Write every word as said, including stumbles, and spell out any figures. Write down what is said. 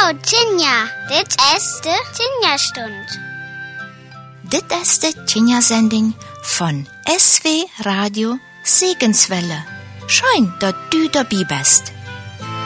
Hallo, Tjenja. Dit is de Tjenja-Stund. Dit is de Tjenja-Sending von S W Radio Segenswelle. Schön, dass du dabei bist.